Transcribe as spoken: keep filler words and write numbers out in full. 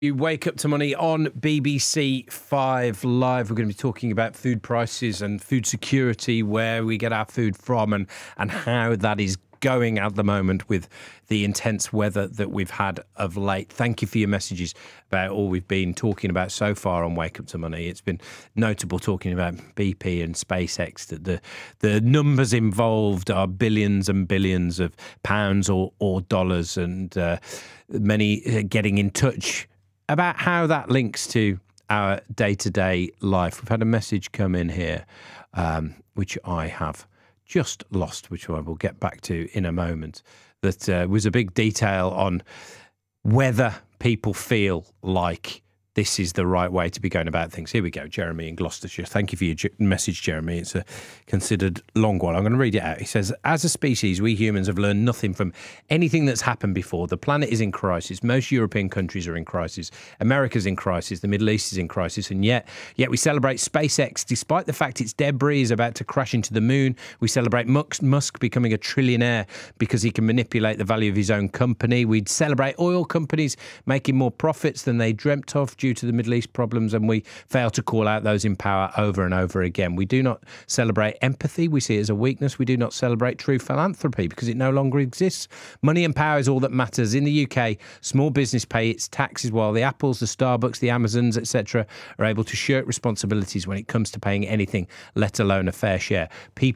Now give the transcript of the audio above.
You wake up to money on B B C Five Live. We're going to be talking about food prices and food security, where we get our food from, and, and how that is going at the moment with the intense weather that we've had of late. Thank you for your messages about all we've been talking about so far on Wake Up to Money. It's been notable talking about B P and SpaceX, that the the numbers involved are billions and billions of pounds or, or dollars, and uh, many getting in touch about how that links to our day-to-day life. We've had a message come in here, um, which I have just lost, which I will get back to in a moment, that uh, was a big detail on whether people feel like this is the right way to be going about things. Here we go, Jeremy in Gloucestershire. Thank you for your message, Jeremy. It's a considered long one. I'm going to read it out. He says, as a species, we humans have learned nothing from anything that's happened before. The planet is in crisis. Most European countries are in crisis. America's in crisis. The Middle East is in crisis. And yet, yet we celebrate SpaceX, despite the fact its debris is about to crash into the moon. We celebrate Musk becoming a trillionaire because he can manipulate the value of his own company. We'd celebrate oil companies making more profits than they dreamt of due to the Middle East problems, and we fail to call out those in power over and over again. We do not celebrate empathy. We see it as a weakness. We do not celebrate true philanthropy because it no longer exists. Money and power is all that matters. In the U K, small business pay its taxes while the Apples, the Starbucks, the Amazons, et cetera are able to shirk responsibilities when it comes to paying anything, let alone a fair share. People